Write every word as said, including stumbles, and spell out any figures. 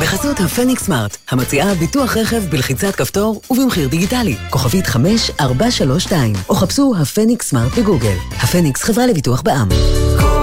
בחסות הפניקס סמארט, המציעה ביטוח רכב בלחיצת כפתור ובמחיר דיגיטלי. כוכבית חמש ארבע שלוש שתיים, או חפשו הפניקס סמארט בגוגל. הפניקס חברה לביטוח בע"מ.